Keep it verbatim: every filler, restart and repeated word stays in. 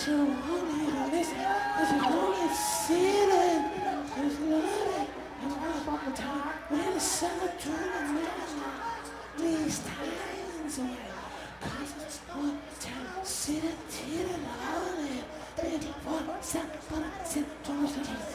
you want me to listen, cause you only see it. Just love it. And right all the time, when the summer turning around, these times away. Cause it's one time, sit it, sit it, all it. Three, four, seven, five, six, two, three.